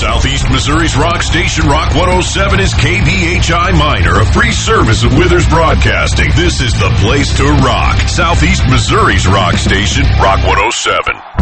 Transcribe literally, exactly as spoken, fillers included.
Southeast Missouri's rock station, Rock one oh seven, is K B H I Minor, a free service of Withers Broadcasting. This is the place to rock. Southeast Missouri's rock station, Rock one oh seven.